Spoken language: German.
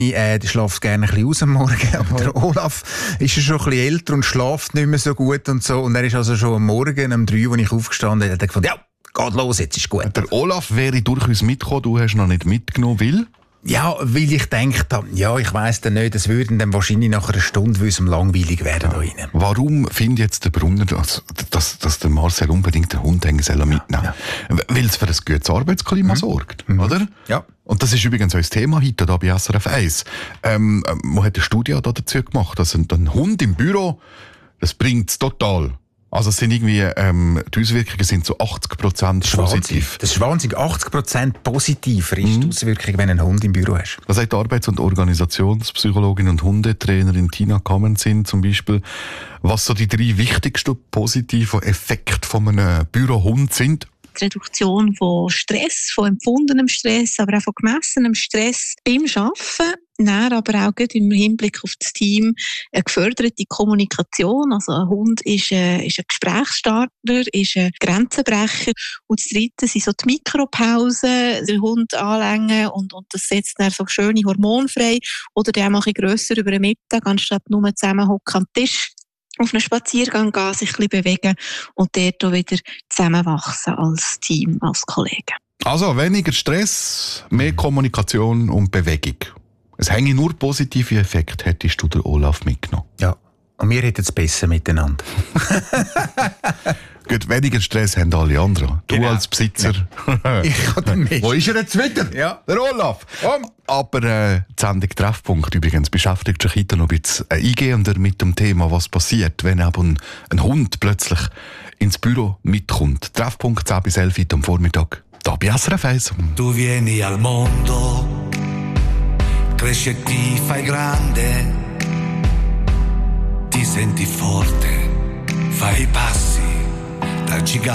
Der schläft gerne ein bisschen aus am Morgen. Aber der Olaf ist ja schon ein bisschen älter und schläft nicht mehr so gut und so. Und er ist also schon am Morgen, um 3 Uhr, als ich aufgestanden bin, hat er gefunden, ja, geht los, jetzt ist gut. Der Olaf wäre durchaus mitgekommen, du hast noch nicht mitgenommen, weil? Ja, weil ich gedacht habe, ja, ich weiss dann nicht, es würde dann wahrscheinlich nach einer Stunde langweilig werden da rein. Warum findet jetzt der Brunner, dass der Marcel unbedingt den Hund mitnehmen soll? Ja. Weil es für ein gutes Arbeitsklima sorgt, oder? Ja. Und das ist übrigens unser Thema heute hier bei SRF 1. Man hat eine Studie dazu gemacht, dass ein Hund im Büro, das bringt es total. Also es sind irgendwie, die Auswirkungen sind so 80% positiv. Das ist wahnsinnig. 80% positiver ist die Auswirkung, wenn du einen Hund im Büro hast. Das sagt die Arbeits- und Organisationspsychologin und Hundetrainerin Tina Kamenzin zum Beispiel, was so die 3 wichtigsten positiven Effekte von einem Bürohund sind. Die Reduktion von Stress, von empfundenem Stress, aber auch von gemessenem Stress beim Arbeiten. Dann aber auch im Hinblick auf das Team eine geförderte Kommunikation. Also ein Hund ist ein Gesprächsstarter, ist ein Grenzenbrecher. Und das Dritte sind so die Mikropausen, den Hund anlängen und das setzt dann so schöne Hormone frei. Oder der mache ich grösser über den Mittag, anstatt nur zusammenhocken am Tisch. Auf einen Spaziergang gehen, sich ein bisschen bewegen und dort auch wieder zusammenwachsen als Team, als Kollegen. Also weniger Stress, mehr Kommunikation und Bewegung. Es hänge nur positive Effekte, hättest du den Olaf mitgenommen. Ja, und wir hätten es besser miteinander. Gut, weniger Stress haben alle anderen. Du als Besitzer. Ja. Ich kann den mit. Wo ist er jetzt wieder? Ja. Der Olaf. Aber die Sendung Treffpunkt übrigens beschäftigt sich heute noch ein bisschen eingehender mit dem Thema, was passiert, wenn eben ein Hund plötzlich ins Büro mitkommt. Treffpunkt 10 bis 11 am Vormittag. Da bei SRF 1. Tu vieni al mondo, cresci e ti fai grande, ti senti forte, fai i passi da gigante.